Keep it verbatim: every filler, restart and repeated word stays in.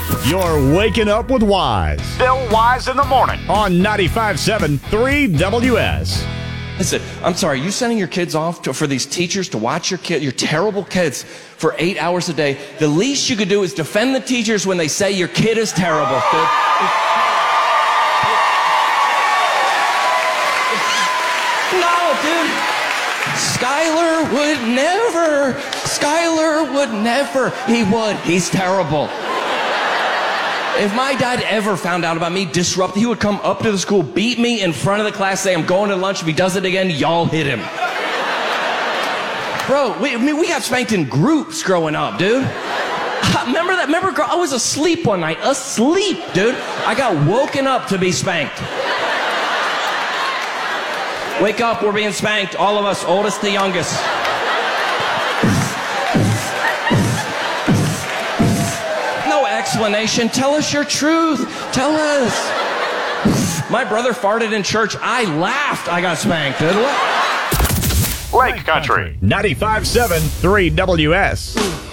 You're waking up with Wise. Bill Wise in the morning. On ninety-five point seven three W S. Listen, I'm sorry, you sending your kids off to, for these teachers to watch your kid, your terrible kids, for eight hours a day. The least you could do is defend the teachers when they say your kid is terrible, dude. No, dude. Skylar would never. Skylar would never. He would. He's terrible. If my dad ever found out about me disrupting, he would come up to the school, beat me in front of the class, say, I'm going to lunch. If he does it again, y'all hit him. Bro, we, I mean, we got spanked in groups growing up, dude. Remember that? Remember, girl, I was asleep one night. Asleep, dude. I got woken up to be spanked. Wake up, we're being spanked. All of us, oldest to youngest. Explanation. Tell us your truth. Tell us. My brother farted in church. I laughed. I got spanked, dude. What? Lake Country. ninety-five point seven three W S.